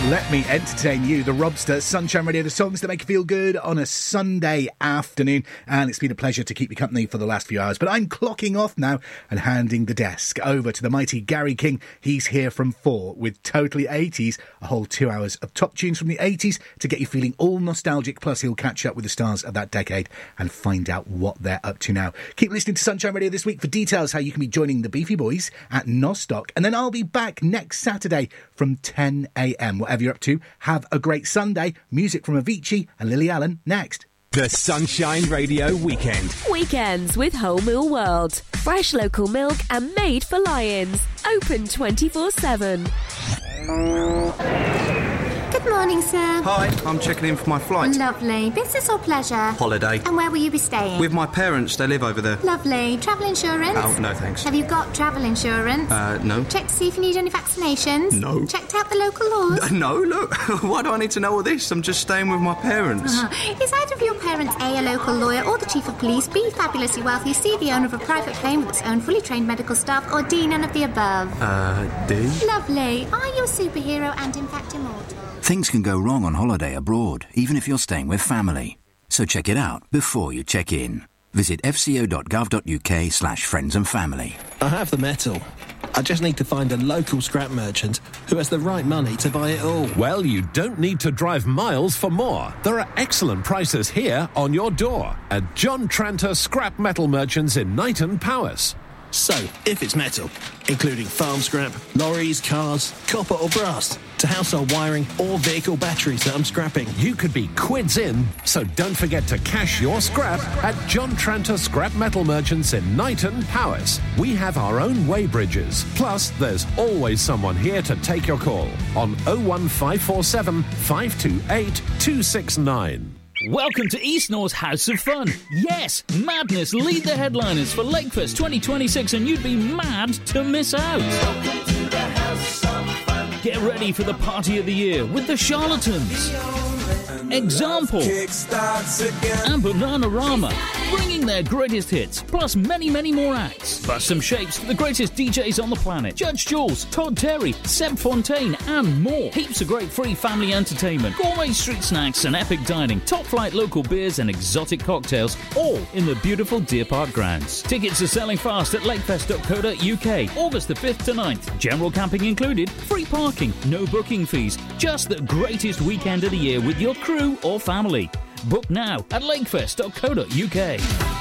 Let me entertain you, the Robster, Sunshine Radio, the songs that make you feel good on a Sunday afternoon. And it's been a pleasure to keep you company for the last few hours. But I'm clocking off now and handing the desk over to the mighty Gary King. He's here from 4 with Totally 80s, a whole 2 hours of top tunes from the 80s to get you feeling all nostalgic. Plus, he'll catch up with the stars of that decade and find out what they're up to now. Keep listening to Sunshine Radio this week for details how you can be joining the Beefy Boys at Nostock. And then I'll be back next Saturday from 10 a.m. Whatever you're up to, have a great Sunday. Music from Avicii and Lily Allen next. The Sunshine Radio Weekend. Weekends with Whole Mill World. Fresh local milk and made for lions. Open 24/7. Good morning, sir. Hi, I'm checking in for my flight. Lovely. Business or pleasure? Holiday. And where will you be staying? With my parents, they live over there. Lovely. Travel insurance? Oh, no thanks. Have you got travel insurance? No. Checked to see if you need any vaccinations? No. Checked out the local laws? No, look. Why do I need to know all this? I'm just staying with my parents. Is either of your parents A local lawyer, or the chief of police, B, fabulously wealthy, C, the owner of a private plane with its own fully trained medical staff, or D, none of the above? D? Lovely. Are you a superhero and in fact immortal? Things can go wrong on holiday abroad, even if you're staying with family. So check it out before you check in. Visit fco.gov.uk/friends and family. I have the metal. I just need to find a local scrap merchant who has the right money to buy it all. Well, you don't need to drive miles for more. There are excellent prices here on your door at John Tranter Scrap Metal Merchants in Knighton, Powys. So, if it's metal, including farm scrap, lorries, cars, copper or brass, to household wiring or vehicle batteries that I'm scrapping, you could be quids in, so don't forget to cash your scrap at John Tranter Scrap Metal Merchants in Knighton, Powys. We have our own weighbridges, plus there's always someone here to take your call on 01547 528 269. Welcome to East North's House of Fun. Yes, Madness lead the headliners for Lakefest 2026 and you'd be mad to miss out. Welcome to the House of Fun. Get ready for the party of the year with the Charlatans, Example, and Bananarama, bringing their greatest hits, plus many, many more acts. Bust some shapes for the greatest DJs on the planet. Judge Jules, Todd Terry, Seb Fontaine, and more. Heaps of great free family entertainment, gourmet street snacks and epic dining, top-flight local beers and exotic cocktails, all in the beautiful Deer Park grounds. Tickets are selling fast at lakefest.co.uk, August the 5th to 9th. General camping included, free parking, no booking fees. Just the greatest weekend of the year with your crew or family. Book now at lakefest.co.uk.